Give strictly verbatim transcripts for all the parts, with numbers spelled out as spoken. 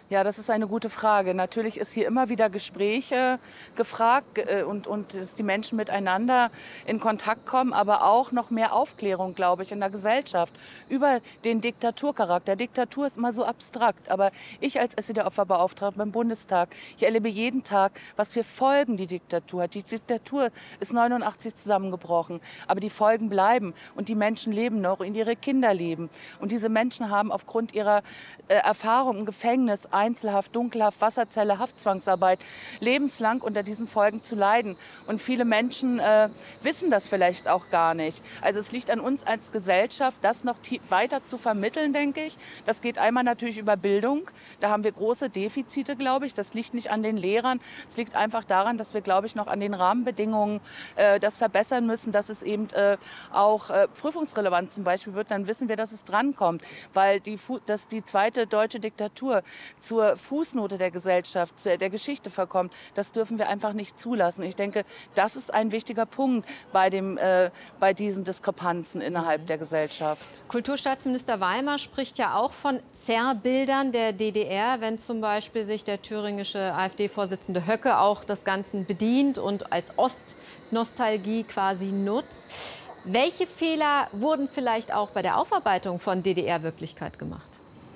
Ja, das ist eine gute Frage. Natürlich ist hier immer wieder Gespräche gefragt äh, und, und dass die Menschen miteinander in Kontakt kommen, aber auch noch mehr Aufklärung, glaube ich, in der Gesellschaft über den Diktaturcharakter. Diktatur ist immer so abstrakt, aber ich als S E D-Opferbeauftragte beim Bundestag, ich erlebe jeden Tag, was für Folgen die Diktatur hat. Die Diktatur ist neunundachtzig zusammengebrochen, aber die Folgen bleiben und die Menschen leben noch und ihre Kinder leben. Und diese Menschen haben aufgrund ihrer äh, Erfahrung im Gefängnis, Einzelhaft, Dunkelhaft, Wasserzelle, Haftzwangsarbeit, lebenslang unter diesen Folgen zu leiden. Und viele Menschen äh, wissen das vielleicht auch gar nicht. Also es liegt an uns als Gesellschaft, das noch weiter zu vermitteln, denke ich. Das geht einmal natürlich über Bildung. Da haben wir große Defizite, glaube ich. Das liegt nicht an den Lehrern. Es liegt einfach daran, dass wir, glaube ich, noch an den Rahmenbedingungen äh, das verbessern müssen, dass es eben äh, auch äh, prüfungsrelevant zum Beispiel wird. Dann wissen wir, dass es drankommt. Weil die, dass die zweite deutsche Diktatur zur Fußnote der Gesellschaft, der Geschichte verkommt, das dürfen wir einfach nicht zulassen. Ich denke, das ist ein wichtiger Punkt bei, dem, äh, bei diesen Diskrepanzen innerhalb der Gesellschaft. Kulturstaatsminister Weimar spricht ja auch von Zerrbildern der D D R, wenn zum Beispiel sich der thüringische AfD-Vorsitzende Höcke auch das Ganze bedient und als Ostnostalgie quasi nutzt. Welche Fehler wurden vielleicht auch bei der Aufarbeitung von D D R-Wirklichkeit gemacht?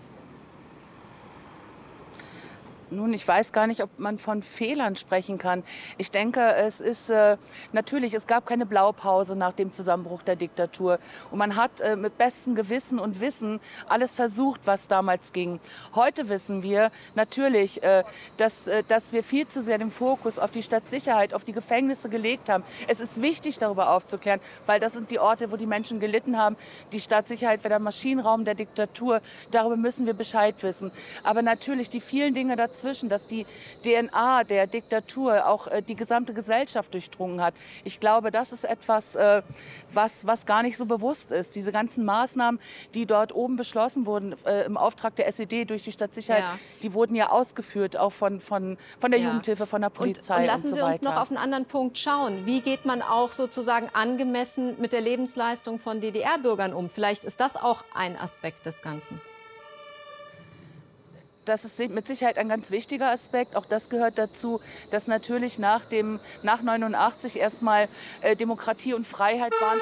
Nun, ich weiß gar nicht, ob man von Fehlern sprechen kann. Ich denke, es ist äh, natürlich, es gab keine Blaupause nach dem Zusammenbruch der Diktatur. Und man hat äh, mit bestem Gewissen und Wissen alles versucht, was damals ging. Heute wissen wir natürlich, äh, dass, äh, dass wir viel zu sehr den Fokus auf die Stadtsicherheit, auf die Gefängnisse gelegt haben. Es ist wichtig, darüber aufzuklären, weil das sind die Orte, wo die Menschen gelitten haben. Die Stadtsicherheit war der Maschinenraum der Diktatur. Darüber müssen wir Bescheid wissen. Aber natürlich die vielen Dinge dazu, dass die D N A der Diktatur auch äh, die gesamte Gesellschaft durchdrungen hat. Ich glaube, das ist etwas, äh, was, was gar nicht so bewusst ist. Diese ganzen Maßnahmen, die dort oben beschlossen wurden äh, im Auftrag der S E D durch die Stadtsicherheit, ja. die wurden ja ausgeführt, auch von, von, von der ja. Jugendhilfe, von der Polizei und, und lassen und so Sie uns weiter. noch auf einen anderen Punkt schauen. Wie geht man auch sozusagen angemessen mit der Lebensleistung von D D R-Bürgern um? Vielleicht ist das auch ein Aspekt des Ganzen. Das ist mit Sicherheit ein ganz wichtiger Aspekt. Auch das gehört dazu, dass natürlich nach dem nach neunundachtzig erstmal äh, Demokratie und Freiheit waren.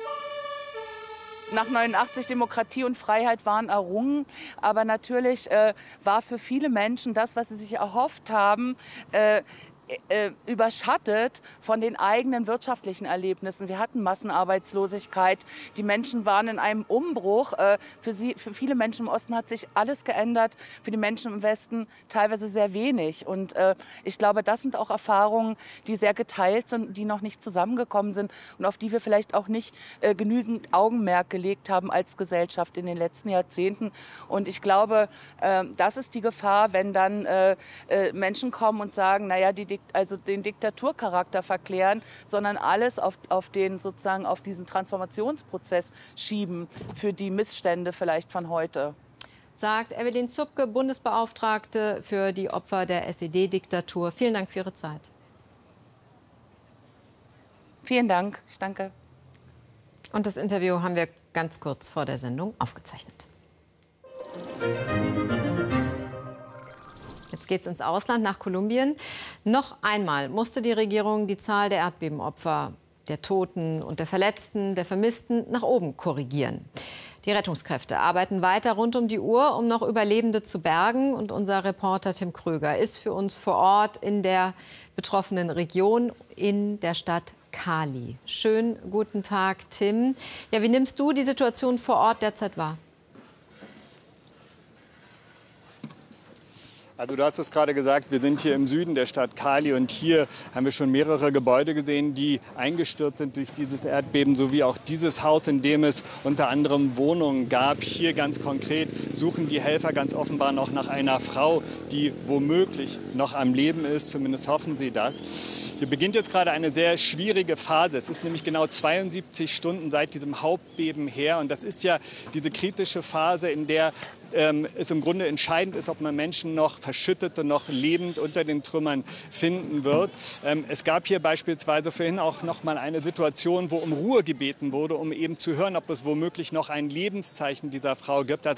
Nach neunundachtzig Demokratie und Freiheit waren errungen, aber natürlich äh, war für viele Menschen das, was sie sich erhofft haben, äh, Äh, überschattet von den eigenen wirtschaftlichen Erlebnissen. Wir hatten Massenarbeitslosigkeit, die Menschen waren in einem Umbruch. Äh, für, sie, für viele Menschen im Osten hat sich alles geändert, für die Menschen im Westen teilweise sehr wenig. Und äh, ich glaube, das sind auch Erfahrungen, die sehr geteilt sind, die noch nicht zusammengekommen sind und auf die wir vielleicht auch nicht äh, genügend Augenmerk gelegt haben als Gesellschaft in den letzten Jahrzehnten. Und ich glaube, äh, das ist die Gefahr, wenn dann äh, äh, Menschen kommen und sagen, naja, die also den Diktaturcharakter verklären, sondern alles auf, auf, den, sozusagen auf diesen Transformationsprozess schieben für die Missstände vielleicht von heute. Sagt Evelyn Zupke, Bundesbeauftragte für die Opfer der S E D-Diktatur. Vielen Dank für Ihre Zeit. Vielen Dank, ich danke. Und das Interview haben wir ganz kurz vor der Sendung aufgezeichnet. Jetzt geht es ins Ausland, nach Kolumbien. Noch einmal musste die Regierung die Zahl der Erdbebenopfer, der Toten und der Verletzten, der Vermissten nach oben korrigieren. Die Rettungskräfte arbeiten weiter rund um die Uhr, um noch Überlebende zu bergen. Und unser Reporter Tim Kröger ist für uns vor Ort in der betroffenen Region, in der Stadt Cali. Schönen guten Tag, Tim. Ja, wie nimmst du die Situation vor Ort derzeit wahr? Also du hast es gerade gesagt, wir sind hier im Süden der Stadt Cali und hier haben wir schon mehrere Gebäude gesehen, die eingestürzt sind durch dieses Erdbeben, sowie auch dieses Haus, in dem es unter anderem Wohnungen gab. Hier ganz konkret suchen die Helfer ganz offenbar noch nach einer Frau, die womöglich noch am Leben ist, zumindest hoffen sie das. Hier beginnt jetzt gerade eine sehr schwierige Phase. Es ist nämlich genau zweiundsiebzig Stunden seit diesem Hauptbeben her und das ist ja diese kritische Phase, in der ähm, es im Grunde entscheidend ist, ob man Menschen noch Verschüttete, noch lebend unter den Trümmern finden wird. Ähm, es gab hier beispielsweise vorhin auch noch mal eine Situation, wo um Ruhe gebeten wurde, um eben zu hören, ob es womöglich noch ein Lebenszeichen dieser Frau gibt. Also